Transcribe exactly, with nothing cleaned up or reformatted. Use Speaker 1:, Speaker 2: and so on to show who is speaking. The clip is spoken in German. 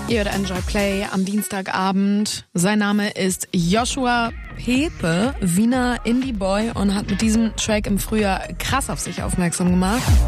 Speaker 1: Ihr hört Enjoy Play am Dienstagabend. Sein Name ist Joshua Pepe, Wiener Indie-Boy, und hat mit diesem Track im Frühjahr krass auf sich aufmerksam gemacht.